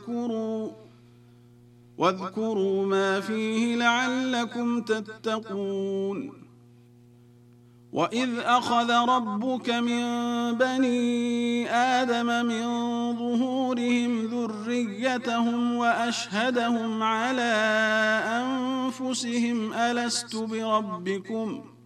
واذكروا ما فيه لعلكم تتقون. وإذ أخذ ربك من بني آدم من ظهورهم ذريتهم وأشهدهم على أنفسهم ألست بربكم